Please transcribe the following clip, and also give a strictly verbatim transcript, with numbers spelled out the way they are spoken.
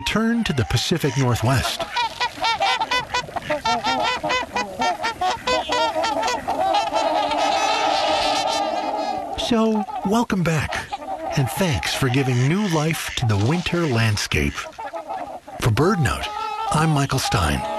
return to the Pacific Northwest. So, welcome back, and thanks for giving new life to the winter landscape. For BirdNote, I'm Michael Stein.